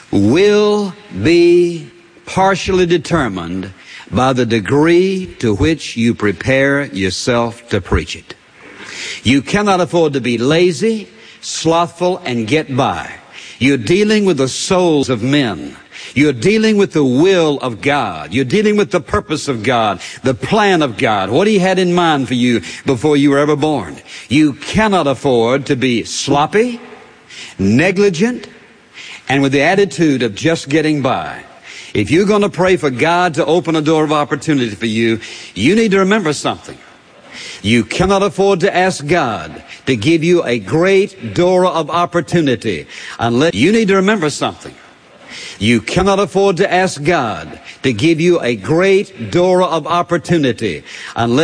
will be partially determined by the degree to which you prepare yourself to preach it. You cannot afford to be lazy, slothful, and get by. You're dealing with the souls of men. You're dealing with the will of God. You're dealing with the purpose of God, the plan of God, what He had in mind for you before you were ever born. You cannot afford to be sloppy, negligent, and with the attitude of just getting by. If you're going to pray for God to open a door of opportunity for you, you need to remember something. You cannot afford to ask God to give you a great door of opportunity unless you need to remember something. You cannot afford to ask God to give you a great door of opportunity unless